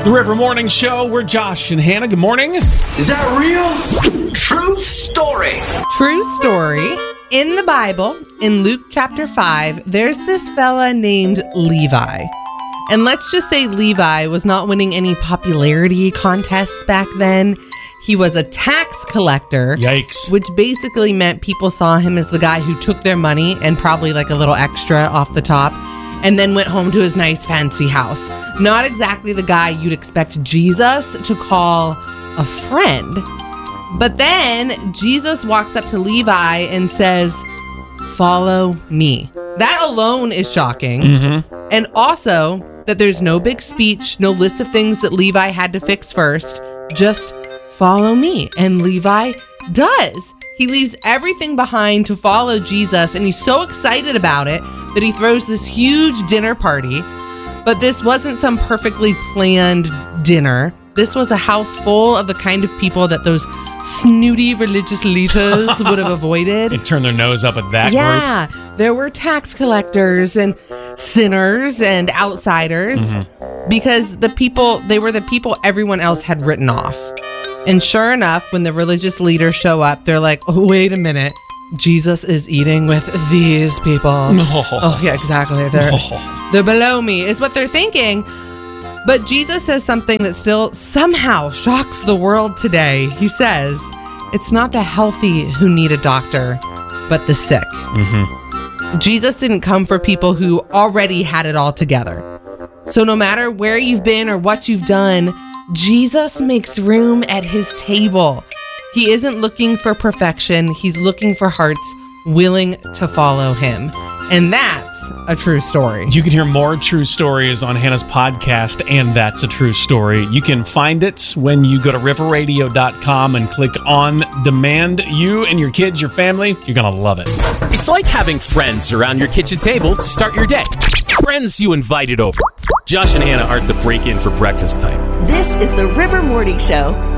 The River Morning Show. We're Josh and Hannah. Good morning. Is that real? True story. True story. In the Bible, in Luke chapter 5, there's this fella named Levi. And let's just say Levi was not winning any popularity contests back then. He was a tax collector. Yikes. Which basically meant people saw him as the guy who took their money and probably like a little extra off the top and then went home to his nice fancy house. Not exactly the guy you'd expect Jesus to call a friend. But then Jesus walks up to Levi and says, "Follow me." That alone is shocking. Mm-hmm. And also that there's no big speech, no list of things that Levi had to fix first. Just follow me. And Levi does. He leaves everything behind to follow Jesus, and he's so excited about it that he throws this huge dinner party. But this wasn't some perfectly planned dinner. This was a house full of the kind of people that those snooty religious leaders would have avoided. And turn their nose up at that group. Yeah, there were tax collectors and sinners and outsiders because they were the people everyone else had written off. And sure enough, when the religious leaders show up, they're like, "Oh, wait a minute. Jesus is eating with these people." No. Oh, yeah, exactly. They're below me, is what they're thinking. But Jesus says something that still somehow shocks the world today. He says, "It's not the healthy who need a doctor, but the sick." Mm-hmm. Jesus didn't come for people who already had it all together. So no matter where you've been or what you've done, Jesus makes room at his table. He isn't looking for perfection. He's looking for hearts willing to follow him. And that's a true story. You can hear more true stories on Hannah's podcast, and That's a True Story. You can find it when you go to riverradio.com and click on demand. You and your kids, your family, you're going to love it. It's like having friends around your kitchen table to start your day. Friends you invited over. Josh and Hannah aren't the break-in for breakfast type. This is the River Morning Show